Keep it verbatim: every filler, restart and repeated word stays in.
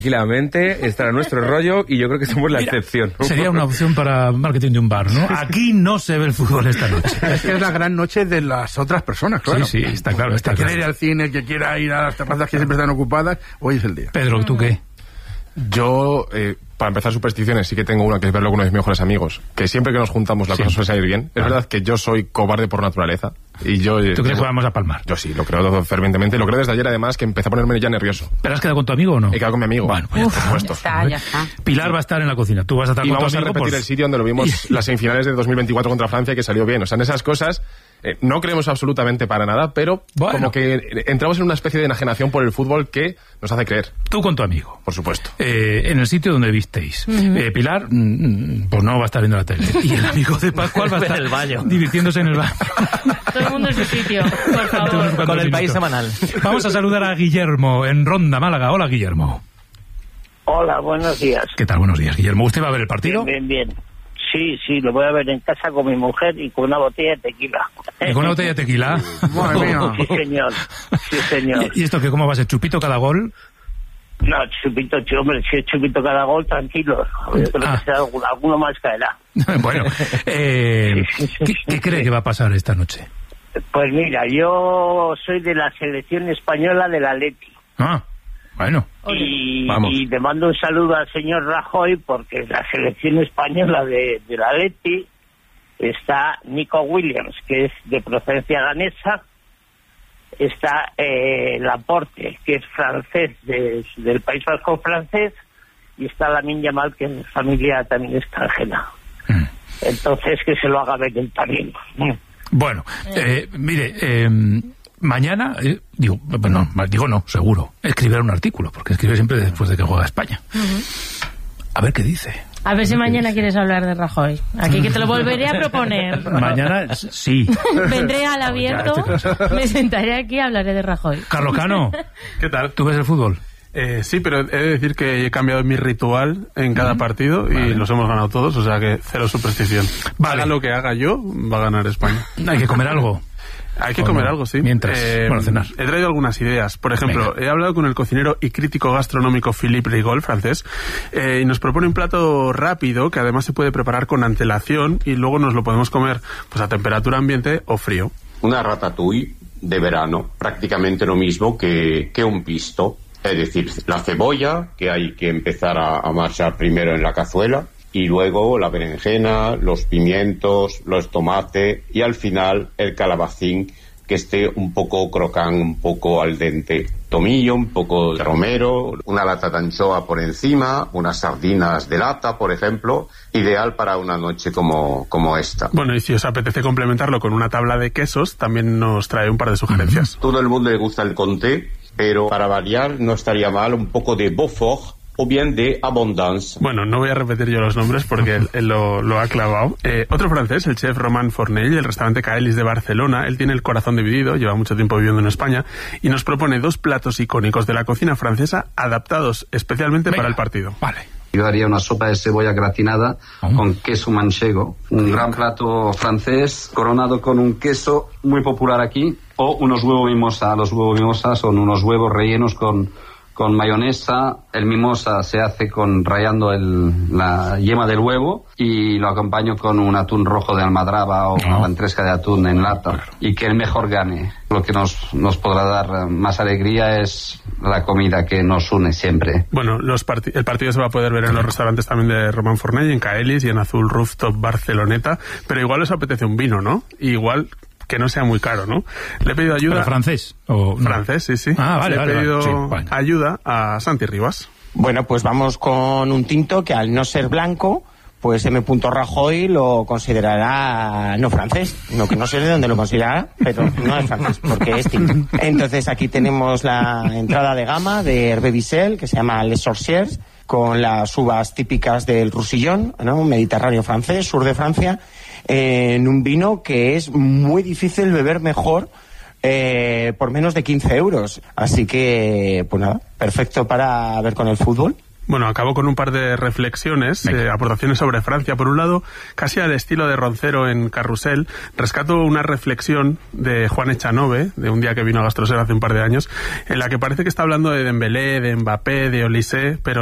Tranquilamente, estará nuestro rollo y yo creo que somos la Mira, excepción. Sería una opción para marketing de un bar, ¿no? Aquí no se ve el fútbol esta noche. Es que es la gran noche de las otras personas, claro. Sí, sí, está claro. Está el que claro. quiera ir al cine, el que quiera ir a las terrazas que siempre están ocupadas, hoy es el día. Pedro, ¿tú qué? Yo, eh, para empezar supersticiones, sí que tengo una, que es verlo con uno de mis mejores amigos, que siempre que nos juntamos la Siempre. cosa suele salir bien. Es Ah. verdad que yo soy cobarde por naturaleza. Y yo, eh, ¿Tú crees yo, que vamos a palmar? Yo sí, lo creo fervientemente. Lo creo desde ayer, además, que empecé a ponerme ya nervioso. ¿Pero has quedado con tu amigo o no? He quedado con mi amigo. Bueno, pues Uf, ya por supuesto. Ya está, ya está. Pilar va a estar en la cocina, tú vas a estar Y con tu vamos a amigo. repetir por- el sitio donde lo vimos las semifinales de dos mil veinticuatro contra Francia, que salió bien. O sea, en esas cosas eh, no creemos absolutamente para nada, pero Bueno. como que entramos en una especie de enajenación por el fútbol que nos hace creer. Tú con tu amigo. Por supuesto. Eh, en el sitio donde visteis. Eh, Pilar, mm, pues no va a estar viendo la tele. Y el amigo de Pascual va a En estar el baño. divirtiéndose en el baño. Todo el mundo en su sitio, por favor. Con el país semanal. Vamos a saludar a Guillermo en Ronda, Málaga. Hola, Guillermo. Hola, buenos días. ¿Qué tal? Buenos días, Guillermo. ¿Usted va a ver el partido? Bien, bien, bien. Sí, sí, lo voy a ver en casa con mi mujer y con una botella de tequila. ¿Y con una botella de tequila? Madre mía. Sí, señor. Sí, señor. ¿Y esto qué? ¿Cómo va a ser? ¿Chupito cada gol? No, chupito, chu- hombre, si es chupito cada gol, tranquilo. Yo creo Ah. que será alguno, alguno más caerá. Bueno, eh, ¿qué, qué cree que va a pasar esta noche? Pues mira, yo soy de la selección española del Atleti. Ah, bueno. Y, Vamos. y le mando un saludo al señor Rajoy porque la selección española de, del Atleti está Nico Williams, que es de procedencia ganesa, está eh, Laporte, que es francés, de- del País Vasco francés, y está Lamine Yamal, que es familia también extranjera. Mm. Entonces, que se lo haga ver él también. Mm. Bueno, eh, mire, eh, mañana, eh, digo, no, digo no, seguro, escribirá un artículo, porque escribe siempre después de que juega España. A ver qué dice. A ver si mañana quieres hablar de Rajoy. Aquí que te lo volveré a proponer. Mañana, sí. Vendré al abierto, me sentaré aquí y hablaré de Rajoy. Carlos Cano, ¿Qué tal? ¿tú ves el fútbol? Eh, sí, pero he de decir que he cambiado mi ritual en cada partido y Vale. los hemos ganado todos, o sea que cero superstición. Vale. Haga lo que haga yo, va a ganar España. Hay que comer algo. Hay que ¿O comer no? algo, sí. Mientras, bueno, cenar. He traído algunas ideas. Por ejemplo, Venga. he hablado con el cocinero y crítico gastronómico Philippe Rigol, francés, eh, y nos propone un plato rápido que además se puede preparar con antelación y luego nos lo podemos comer pues a temperatura ambiente o frío. Una ratatouille de verano, prácticamente lo mismo que, que un pisto. Es decir, la cebolla, que hay que empezar a, a marchar primero en la cazuela, y luego la berenjena, los pimientos, los tomates, y al final el calabacín, que esté un poco crocán, un poco al dente. Tomillo, un poco de romero, una lata de anchoa por encima, unas sardinas de lata, por ejemplo, ideal para una noche como, como esta. Bueno, y si os apetece complementarlo con una tabla de quesos, también nos trae un par de sugerencias. Todo el mundo le gusta el comté, pero para variar no estaría mal un poco de Beaufort o bien de Abondance. Bueno, no voy a repetir yo los nombres porque él, él lo, lo ha clavado. Eh, otro francés, el chef Romain Fornell, del restaurante Caelis de Barcelona, él tiene el corazón dividido, lleva mucho tiempo viviendo en España, y nos propone dos platos icónicos de la cocina francesa adaptados especialmente Venga. para el partido. Vale. Yo haría una sopa de cebolla gratinada Oh. con queso manchego, un gran plato francés coronado con un queso muy popular aquí, o unos huevos mimosa. Los huevos mimosa son unos huevos rellenos con, con mayonesa. El mimosa se hace con rallando el, la yema del huevo y lo acompaño con un atún rojo de almadraba o una Oh. ventresca de atún en lata. Y que el mejor gane. Lo que nos, nos podrá dar más alegría es la comida que nos une siempre. Bueno, los parti- el partido se va a poder ver en los restaurantes también de Romain Fornell, en Caelis y en Azul Rooftop Barceloneta, pero igual os apetece un vino, ¿no? Y igual que no sea muy caro, ¿no? Le he pedido ayuda... ¿Pero francés? O no? Francés, sí, sí. Ah, vale, Le he vale, pedido vale. Sí, bueno. ayuda a Santi Rivas. Bueno, pues vamos con un tinto que al no ser blanco, pues M. Rajoy lo considerará no francés. No, que no sé de dónde lo considerará, pero no es francés, porque es tinto. Entonces aquí tenemos la entrada de gama de Hervé Vissel, que se llama Les Sorcières, con las uvas típicas del Roussillon, ¿no? Mediterráneo francés, sur de Francia, eh, en un vino que es muy difícil beber mejor eh, por menos de quince euros. Así que, pues nada, perfecto para ver con el fútbol. Bueno, acabo con un par de reflexiones, eh, aportaciones sobre Francia. Por un lado, casi al estilo de Roncero en Carrusel, rescato una reflexión de Juan Echanove, de un día que vino a Gastrosera hace un par de años, en la que parece que está hablando de Dembélé, de Mbappé, de Olise, pero